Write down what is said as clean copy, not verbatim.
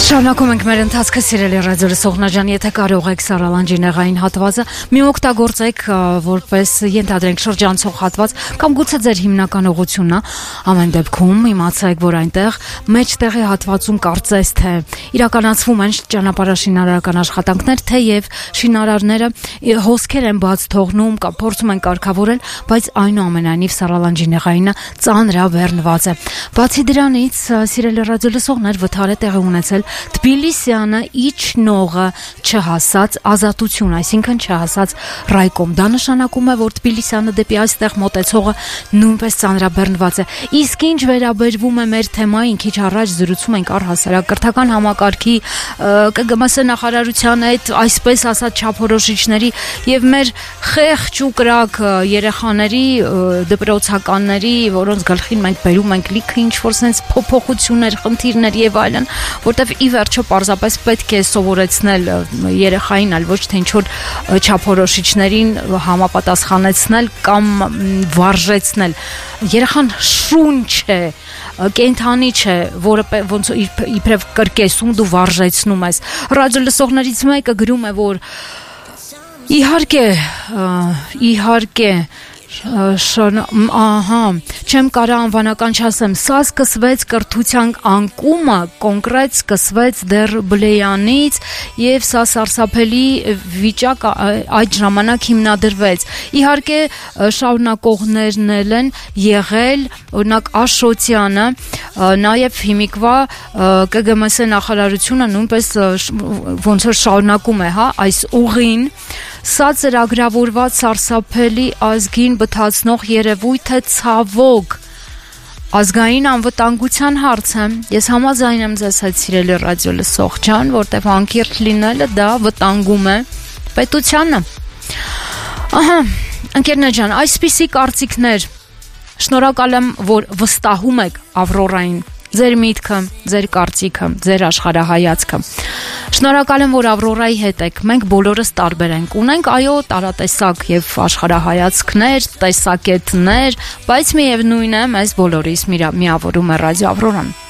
Շարունակում ենք մեր ընթացքը, սիրելի ռադիոլսողներ ջան, եթե կարող եք Սարալանջի նեղային հատվածը մի օգտագործեք որպես ենթադրենք շրջանցող հատված կամ գուցե ձեր հիմնական ուղղությունն է, ամեն դեպքում իմացեք, որ այնտեղ մեջտեղի հատվածում կարծես թե իրականացվում են ճանապարհաշինարարական աշխատանքներ, թեև շինարարները հոսքեր են բաց թողնում կամ փորձում են կարգավորել, բայց այնուամենայնիվ Սարալանջի նեղայինը ծանրաբեռնված է։ Բացի դրանից, սիրելի ռադիոլսողներ, վթար է տեղի ունեցել Թբիլիսյանը իջնողը չհասած ազատություն, այսինքն չհասած ռայկոմ։ Դա նշանակում է, որ Թբիլիսյանը դեպի այստեղ մոտեցողը նույնպես ծանրաբեռնված է։ Իսկ ինչ վերաբերվում է մեր թեմային, քիչ առաջ զրուցում ենք առհասարակրթական համակարգի ԿԳՄՍ նախարարության հետ, այսպես ասած չափորոշիչների եւ մեր խեղճ ու կրակ երեխաների, դպրոցականների, որոնց գլխին մենք բերում ենք լիքը ինչ-որ sense փոփոխություններ, խնդիրներ եւ այլն, որտեվ ի վերջո պարզապես պետք է սովորեցնել երեխային, այլ ոչ թե ինչ-որ չափորոշիչներին համապատասխանեցնել կամ վարժեցնել։ Երեխան շունչ է, կենթանի չէ, որը ոնց իբրև կրկեսում դու վարժեցնում ես։ Ռադիոլսողներից մեկը գրում է, որ իհարկե չեմ կարա անվանական չասեմ, սա սկսվեց կրթության անկումը, կոնկրետ սկսվեց դեռ Բլեյանից եւ սա սարսափելի վիճակ այդ ժամանակ հիմնադրվեց։ Իհարկե շարունակողներն են եղել, օրինակ Աշոտյանը, նաեւ հիմիկվա ԿԳՄՍ նախարարությունը նույնպես ոնց որ շարունակում է, այս ուղին, սա ծրագրավորված սարսափելի ազգին բթացնող երևույթ է ցավոք ազգային անվտանգության հարց է։ Ես համաձայն եմ ձեզ հետ, սիրելի ռադիոլսող ջան, որտեղ անկիրթ լինելը դա վտանգում է պետությանը։ Ահա, ընկերներ ջան, այսպիսի կարծիքներ, շնորհակալ եմ, որ վստահում եք Ավրորային, ձեր միտքը, ձեր կարծիքը, ձեր աշխարհայացքը։ Շնորհակալ եմ, որ Ավրորայի հետ եք։ Մենք բոլորս տարբեր ենք։ Ունենք, այո, տարատեսակ եւ աշխարհայացքներ, տեսակետներ, բայց միևնույն է, մեզ բոլորիս միավորում է ռադիո Ավրորան։